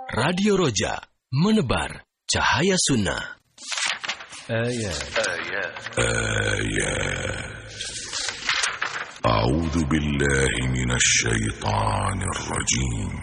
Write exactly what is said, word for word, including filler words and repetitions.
Radio Roja, menebar cahaya sunnah. Ayat. Ayat. Ayat. A'udzu billahi minasy syaithanir rajim.